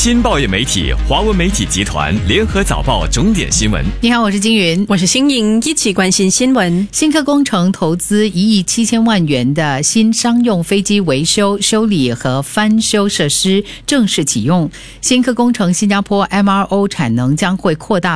新报业媒体华文媒体集团联合早报重点新闻。 你好，我是金云， 我是新颖，一起关心新闻。 新科工程投资1亿7千万元的新商用飞机维修、修理和翻修设施正式启用。新科工程新加坡 MRO 产能将会扩大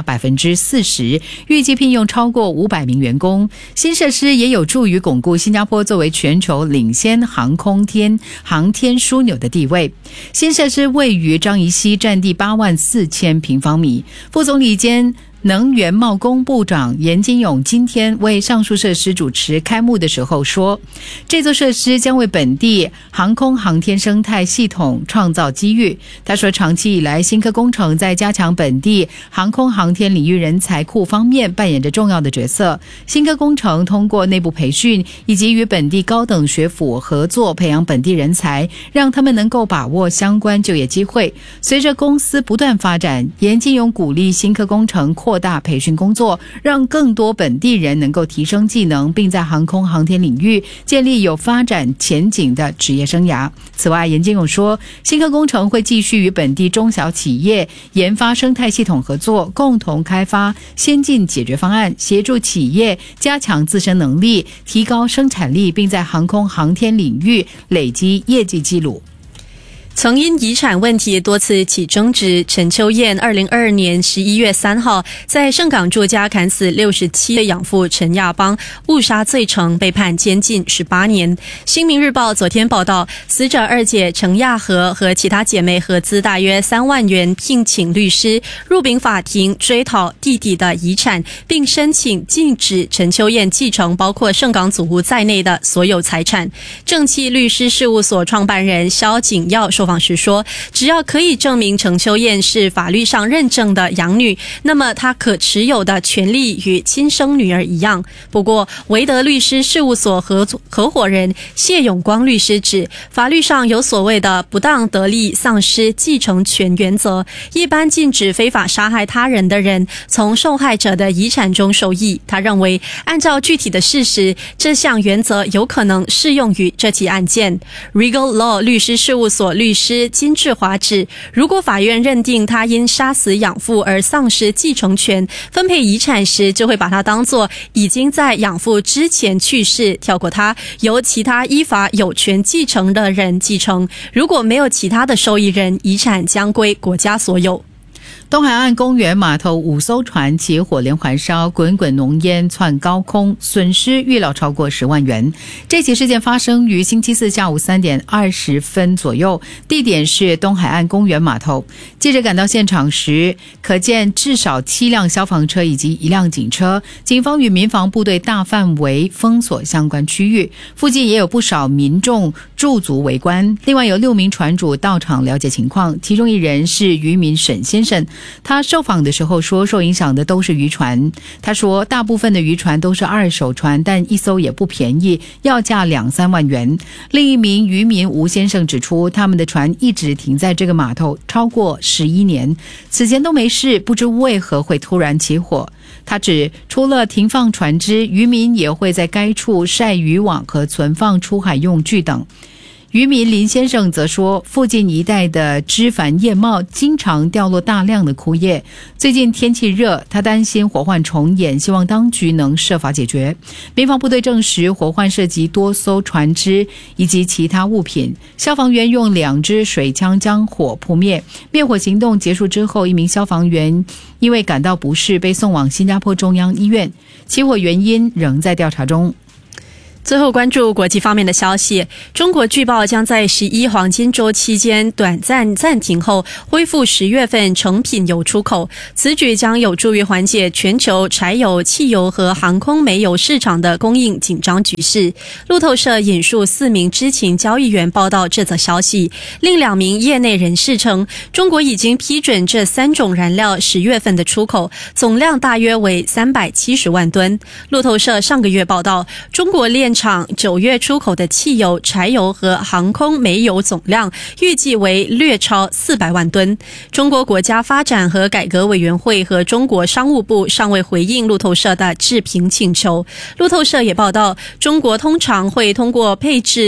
40%，预计聘用超过500名员工。新设施也有助于巩固新加坡作为全球领先航天枢纽的地位。新设施位于樟宜溪，占地84000平方米。副总理兼能源贸工部长严金勇今天为上述设施主持开幕的时候说，这座设施将为本地航空航天生态系统创造机遇。他说，长期以来，新科工程在加强本地航空航天领域人才库方面扮演着重要的角色。新科工程通过内部培训以及与本地高等学府合作，培养本地人才，让他们能够把握相关就业机会。随着公司不断发展，严金勇鼓励新科工程扩大培训工作，让更多本地人能够提升技能，并在航空航天领域建立有发展前景的职业生涯。此外，严金勇说，新科工程会继续与本地中小企业研发生态系统合作，共同开发先进解决方案，协助企业加强自身能力，提高生产力，并在航空航天领域累积业绩记录。 曾因遗产问题多次起争执，陈秋燕2022年11月3号在盛港住家砍死67岁养父陈亚邦，误杀罪成，被判监禁18年。新民日报昨天报道，死者二姐陈亚和和其他姐妹合资大约3万元聘请律师入禀法庭追讨弟弟的遗产，并申请禁止陈秋燕继承包括盛港祖屋在内的所有财产。正气律师事务所创办人萧景耀受访时说，只要可以证明陈秋燕是法律上认证的养女，那么她可持有的权利与亲生女儿一样。不过，维德律师事务所合伙人谢永光律师指，法律上有所谓的不当得利丧失继承权原则，一般禁止非法杀害他人的人从受害者的遗产中受益。他认为，按照具体的事实，这项原则有可能适用于这起案件。Regal Law 律师事务所律师金志华指，如果法院认定他因杀死养父而丧失继承权，分配遗产时就会把他当作已经在养父之前去世，跳过他，由其他依法有权继承的人继承。如果没有其他的受益人，遗产将归国家所有。 东海岸公园码头5艘船起火连环烧，滚滚浓烟窜高空，损失预料超过10万元。这起事件发生于星期四下午3点20分左右，地点是东海岸公园码头。记者赶到现场时，可见至少7辆消防车以及1辆警车，警方与民防部队大范围封锁相关区域，附近也有不少民众驻足围观。另外有6名船主到场了解情况，其中一人是渔民沈先生。他受访的时候说，受影响的都是渔船。他说，大部分的渔船都是二手船，但一艘也不便宜，要价2-3万元。另一名渔民吴先生指出，他们的船一直停在这个码头超过11年，此前都没事，不知为何会突然起火。他指，除了停放船只，渔民也会在该处晒渔网和存放出海用具等。渔民林先生则说，附近一带的枝繁叶茂，经常掉落大量的枯叶。最近天气热，他担心火患重演，希望当局能设法解决。民防部队证实，火患涉及多艘船只以及其他物品。消防员用2支水枪将火扑灭。灭火行动结束之后，一名消防员因为感到不适，被送往新加坡中央医院。起火原因仍在调查中。 最后关注国际方面的消息，中国据报将在11黄金周期间短暂暂停后恢复10月份成品油出口，此举将有助于缓解全球柴油、汽油和航空煤油市场的供应紧张局势。路透社引述4名知情交易员报道这则消息，另2名业内人士称，中国已经批准这3种燃料10月份的出口，总量大约为370万吨。路透社上个月报道，中国炼厂9月出口的汽油、柴油和航空煤油总量预计为略超400万吨。中国国家发展和改革委员会和中国商务部尚未回应路透社的置评请求。路透社也报道，中国通常会通过配置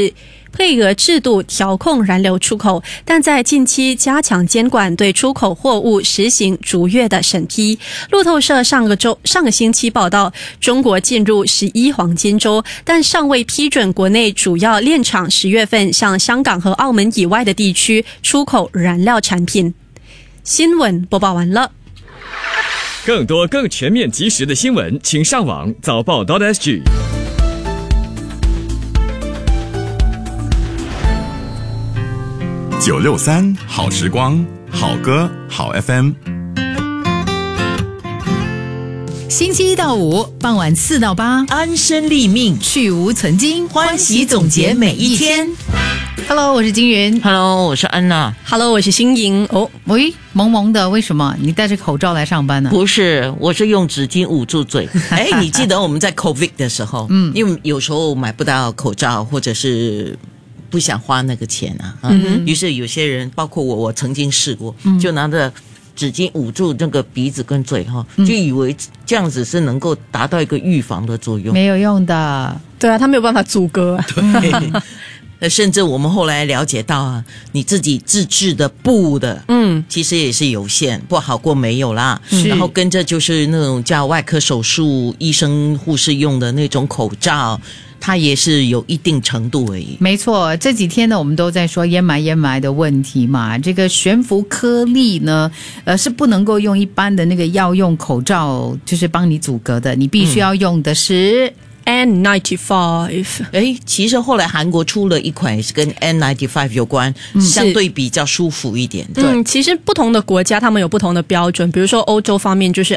配额制度调控燃油出口，但在近期加强监管，对出口货物实行逐月的审批。路透社上个星期报道，中国进入11黄金周，但尚未批准国内主要炼厂10月份向香港和澳门以外的地区出口燃料产品。新闻播报完了。 更多更全面及时的新闻，请上网早报.sg。 963好时光，好歌好 FM。 星期1到5傍晚4到8， 安身立命， 去无存菁， 欢喜总结每一天。 Hello， 我是金云。 Hello， 我是安娜。 Hello， 我是新莹。 喂，蒙蒙的，为什么你戴着口罩来上班呢？ 不是，我是用纸巾捂住嘴。你记得我们在 COVID 的时候，因为有时候买不到口罩，或者是不想花那个钱啊，于是有些人，包括我曾经试过，就拿着纸巾捂住那个鼻子跟嘴就以为这样子是能够达到一个预防的作用， 没有用的。 对啊，他没有办法阻隔啊。 对，甚至我们后来了解到啊，你自己自制的布的，其实也是有限，不好过没有啦。然后跟着就是那种叫外科手术医生护士用的那种口罩，它也是有一定程度而已。 没错，这几天呢，我们都在说烟霾的问题嘛。这个悬浮颗粒呢，是不能够用一般的那个药用口罩，就是帮你阻隔的，你必须要用的是 N95。 其实后来韩国出了一款也是跟 N95 有关，相对比较舒服一点。对， 其实不同的国家他们有不同的标准，比如说欧洲方面就是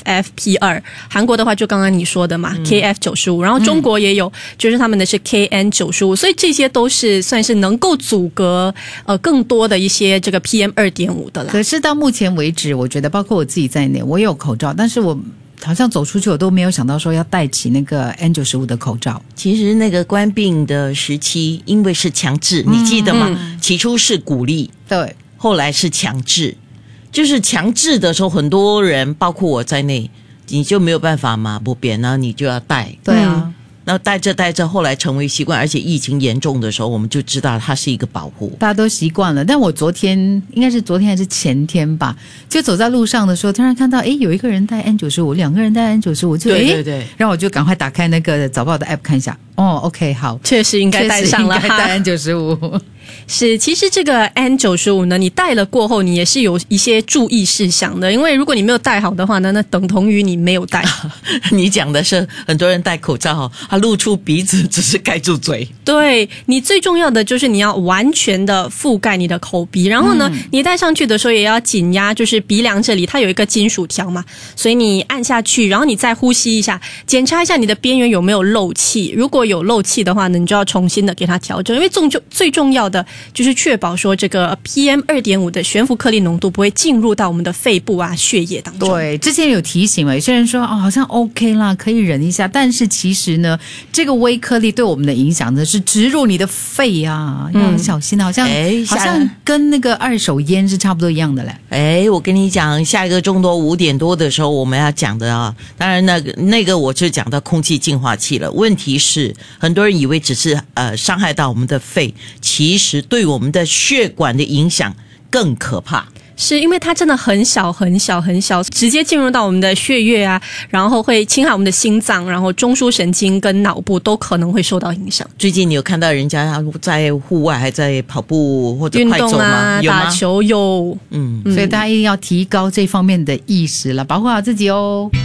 FFP2， 韩国的话就刚刚你说的嘛，KF95， 然后中国也有，就是他们的是 KN95， 所以这些都是算是能够阻隔更多的一些这个 PM2.5 的啦。 可是到目前为止，我觉得包括我自己在内，我也有口罩，但是我好像走出去我都没有想到说要戴起那个 N95 的口罩。 其实那个官病的时期因为是强制，你记得吗？起初是鼓励， 对， 后来是强制。就是强制的时候，很多人包括我在内，你就没有办法嘛，不变呢你就要戴。 对啊， 然后戴着后来成为习惯，而且疫情严重的时候我们就知道它是一个保护， 大家都习惯了。但我应该是昨天还是前天吧，就走在路上的时候突然看到有一个人戴 N95， 两个人戴 N95， 就对， 然后我就赶快打开那个早报的 app 看一下。OK， 好， 确实应该戴上了， 应该戴 N95。 是，其实这个 N95 呢，你戴了过后，你也是有一些注意事项的，因为如果你没有戴好的话呢，那等同于你没有戴。 你讲的是很多人戴口罩，他露出鼻子，只是盖住嘴。 对，你最重要的就是你要完全的覆盖你的口鼻，然后呢，你戴上去的时候也要紧压，就是鼻梁这里它有一个金属条嘛，所以你按下去，然后你再呼吸一下，检查一下你的边缘有没有漏气，如果有漏气的话呢，你就要重新的给它调整，因为最重要的就是确保说这个 PM2.5 的悬浮颗粒浓度不会进入到我们的肺部啊、血液当中。 对，之前有提醒嘛，有些人说好像 OK 啦，可以忍一下，但是其实呢，这个微颗粒对我们的影响呢是植入你的肺啊，要很小心，好像跟那个二手烟是差不多一样的嘞。 我跟你讲，下一个钟头5点多的时候我们要讲的啊，当然那个我就讲到空气净化器了。问题是很多人以为只是伤害到我们的肺，其实对我们的血管的影响更可怕。 是因为它真的很小很小很小，直接进入到我们的血液啊，然后会侵害我们的心脏，然后中枢神经跟脑部都可能会受到影响。 最近你有看到人家在户外还在跑步或者快走吗？ 运动啊，打球有。 所以大家一定要提高这方面的意识了，保护好自己哦。